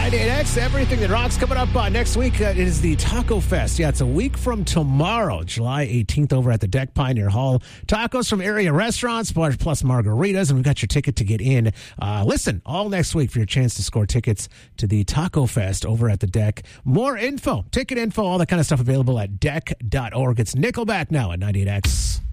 98X. Everything that rocks coming up next week is the Taco Fest. Yeah, it's a week from tomorrow, July 18th, over at the Deck Pioneer Hall. Tacos from area restaurants, plus margaritas, and we've got your ticket to get in. Listen, all next week for your chance to score tickets to the Taco Fest over at the Deck. More info, ticket info, all that kind of stuff available at deck.org. It's Nickelback now at 98X.